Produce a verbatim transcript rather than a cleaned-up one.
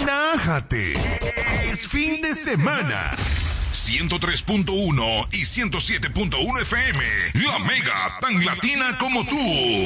Relájate. Es fin de semana. ciento tres punto uno y ciento siete punto uno F M. La Mega, tan latina como tú.